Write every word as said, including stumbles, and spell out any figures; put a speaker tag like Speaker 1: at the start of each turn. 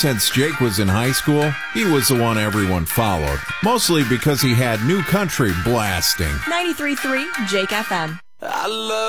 Speaker 1: Since Jake was in high school, he was the one everyone followed, mostly because he had New Country blasting.
Speaker 2: ninety-three point three Jake F M.
Speaker 3: I love